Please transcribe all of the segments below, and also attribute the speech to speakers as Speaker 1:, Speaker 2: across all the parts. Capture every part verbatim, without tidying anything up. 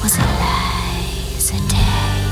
Speaker 1: was a lazy day.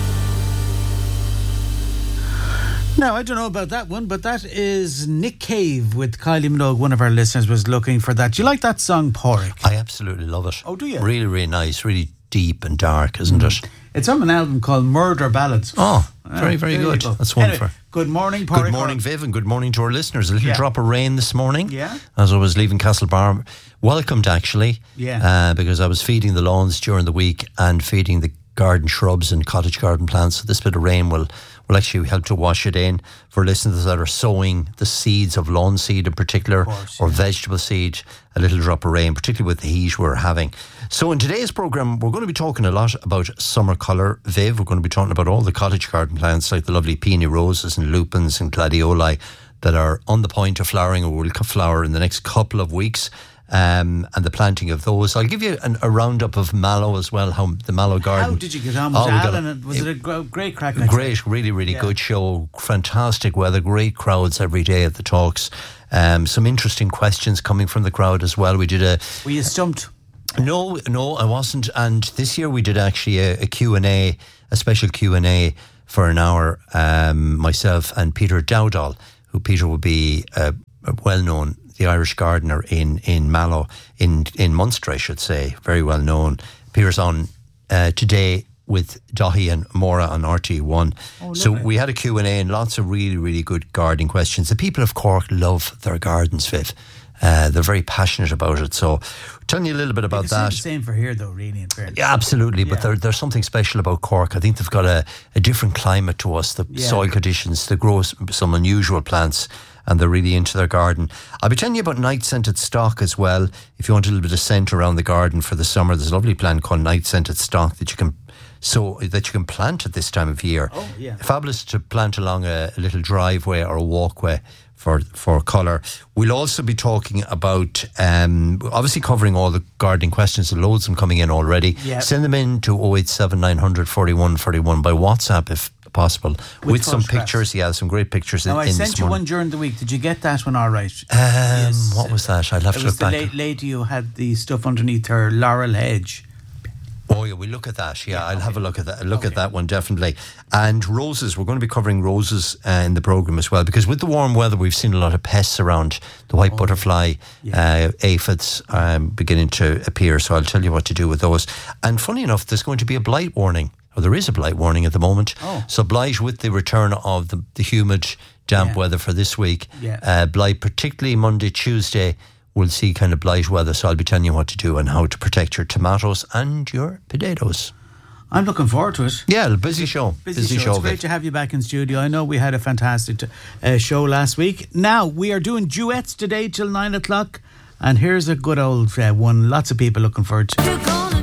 Speaker 2: Now, I don't know about that one, but that is Nick Cave with Kylie Minogue. One of our listeners was looking for that. Do you like that song, Porrick?
Speaker 3: I absolutely love it.
Speaker 2: Oh, do you?
Speaker 3: Really, really nice. Really deep and dark, isn't mm. it?
Speaker 2: It's on an album called Murder Ballads.
Speaker 3: Oh, very, very good. Go. That's wonderful.
Speaker 2: Anyway, good morning, Porrick.
Speaker 3: Good morning, Viv, and good morning to our listeners. A little yeah. drop of rain this morning.
Speaker 2: Yeah.
Speaker 3: As I was leaving Castlebar. Welcomed, actually.
Speaker 2: Yeah.
Speaker 3: Uh, because I was feeding the lawns during the week and feeding the garden shrubs and cottage garden plants. So this bit of rain will, will actually help to wash it in. For listeners that are sowing the seeds of lawn seed in particular, course, or yeah. vegetable seed, a little drop of rain, particularly with the heat we're having. So in today's programme, we're going to be talking a lot about summer colour, Viv. We're going to be talking about all the cottage garden plants like the lovely peony roses and lupins and gladioli that are on the point of flowering or will flower in the next couple of weeks. Um, and the planting of those. I'll give you an, a roundup of mallow as well, how the mallow garden.
Speaker 2: How did you get on with oh, Alan? A, was it, it a great crack?
Speaker 3: Great, really, really yeah. good show. Fantastic weather, great crowds every day at the talks. Um, some interesting questions coming from the crowd as well. We did a...
Speaker 2: Were you stumped?
Speaker 3: No, no, I wasn't. And this year we did actually a, a Q and A, a special Q and A for an hour, um, myself and Peter Dowdall, who Peter will be a, a well-known the Irish gardener in, in Mallow, in, in Munster, I should say, very well known. Peter's on uh, today with Dahi and Maura on R T one. Oh, so we had a Q and A and lots of really, really good gardening questions. The people of Cork love their gardens, Viv. Uh, they're very passionate about it. So telling you a little bit about
Speaker 2: it's
Speaker 3: that.
Speaker 2: It's the same for here, though, really, in fairness.
Speaker 3: Yeah, absolutely.
Speaker 2: Yeah.
Speaker 3: But there, there's something special about Cork. I think they've got a, a different climate to us. The yeah. soil conditions, they grow some unusual plants, and they're really into their garden. I'll be telling you about night scented stock as well. If you want a little bit of scent around the garden for the summer, there's a lovely plant called night scented stock that you can so that you can plant at this time of year.
Speaker 2: Oh, yeah.
Speaker 3: Fabulous to plant along a, a little driveway or a walkway for for colour. We'll also be talking about um, obviously covering all the gardening questions. There's loads of them coming in already.
Speaker 2: Yep.
Speaker 3: Send them in to oh eight seven nine hundred forty-one forty-one by WhatsApp if possible, with, with some pictures. Yeah, some great pictures.
Speaker 2: Now,
Speaker 3: in,
Speaker 2: I
Speaker 3: in
Speaker 2: sent you one during the week. Did you get that one all right?
Speaker 3: Um,
Speaker 2: yes.
Speaker 3: What was that? I'd have
Speaker 2: it
Speaker 3: to
Speaker 2: look
Speaker 3: look
Speaker 2: back. It was the la- lady who had the stuff underneath her laurel hedge.
Speaker 3: Oh yeah, we look at that. Yeah, yeah I'll
Speaker 2: okay.
Speaker 3: have a look at that. Look
Speaker 2: okay.
Speaker 3: at that one definitely. And roses, we're going to be covering roses uh, in the programme as well, because with the warm weather, we've seen a lot of pests around. The white oh, butterfly, yeah. uh, aphids um, beginning to appear. So I'll tell you what to do with those. And funny enough, there's going to be a blight warning. Or there is a blight warning at the moment.
Speaker 2: Oh.
Speaker 3: So blight with the return of the, the humid, damp
Speaker 2: yeah.
Speaker 3: weather for this week.
Speaker 2: Yeah.
Speaker 3: Uh, blight, particularly Monday, Tuesday, we'll see kind of blight weather. So I'll be telling you what to do and how to protect your tomatoes and your potatoes.
Speaker 2: I'm looking forward to it.
Speaker 3: Yeah, a busy show.
Speaker 2: Busy,
Speaker 3: busy
Speaker 2: show.
Speaker 3: show.
Speaker 2: It's great to have you back in studio. I know we had a fantastic uh, show last week. Now, we are doing duets today till nine o'clock. And here's a good old uh, one. Lots of people looking forward to.